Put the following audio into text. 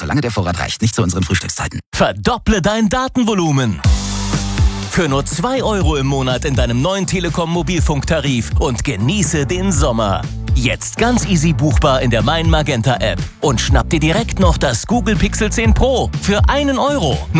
solange der Vorrat reicht, nicht zu unseren Frühstückszeiten. Verdopple dein Datenvolumen. Für nur 2 € im Monat in deinem neuen Telekom-Mobilfunktarif und genieße den Sommer. Jetzt ganz easy buchbar in der Mein Magenta App. Und schnapp dir direkt noch das Google Pixel 10 Pro für 1 €.